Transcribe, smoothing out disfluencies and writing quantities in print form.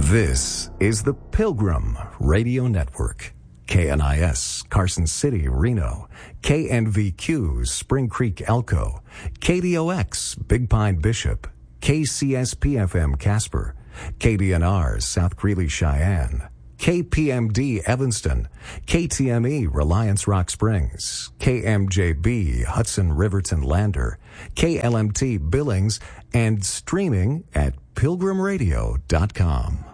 This is the Pilgrim Radio Network. KNIS, Carson City, Reno. KNVQ, Spring Creek, Elko. KDOX, Big Pine, Bishop. KCSP-FM, Casper. KDNR, South Greeley, Cheyenne. KPMD, Evanston. KTME, Reliance Rock Springs. KMJB, Hudson Riverton Lander. KLMT, Billings. And streaming at pilgrimradio.com.